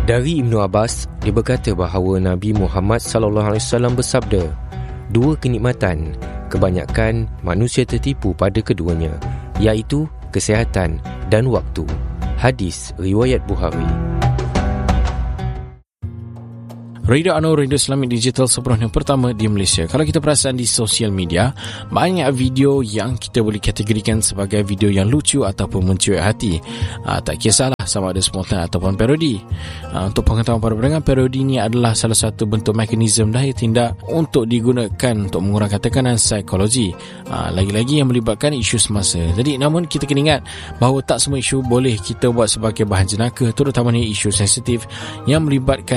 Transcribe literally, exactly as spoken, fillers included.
Dari Ibnu Abbas, dia berkata bahawa Nabi Muhammad sallallahu alaihi wasallam bersabda, dua kenikmatan, kebanyakan manusia tertipu pada keduanya, iaitu kesihatan dan waktu. Hadis riwayat Bukhari. Radio Anur, Radio Islamic Digital sepenuhnya pertama di Malaysia. Kalau kita perasan di sosial media, banyak video yang kita boleh kategorikan sebagai video yang lucu ataupun mencuit hati. Aa, tak kisahlah sama ada spontan ataupun parodi. Aa, untuk pengetahuan para pendengar, parodi ini adalah salah satu bentuk mekanisme daya tindak untuk digunakan untuk mengurangkan tekanan psikologi. Aa, lagi-lagi yang melibatkan isu semasa. Jadi namun kita kena ingat bahawa tak semua isu boleh kita buat sebagai bahan jenaka, terutamanya isu sensitif yang melibatkan